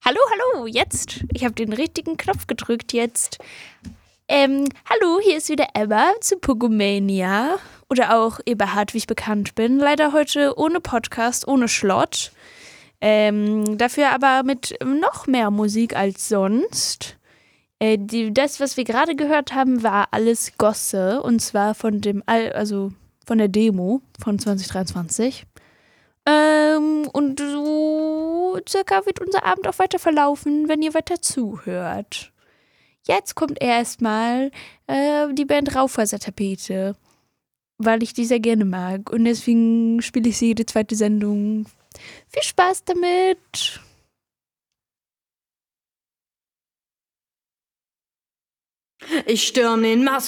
Hallo, hallo, jetzt. Ich habe den richtigen Knopf gedrückt jetzt. Hallo, hier ist wieder Emma zu Pogomania. Oder auch Eberhard, wie ich bekannt bin. Leider heute ohne Podcast, ohne Schlott. Dafür aber mit noch mehr Musik als sonst. Das, was wir gerade gehört haben, war alles Gosse. Und zwar von von der Demo von 2023. Und so circa wird unser Abend auch weiter verlaufen, wenn ihr weiter zuhört. Jetzt kommt erstmal die Band Raufasertapete, weil ich die sehr gerne mag. Und deswegen spiele ich sie jede zweite Sendung. Viel Spaß damit! Ich stürm den Mars.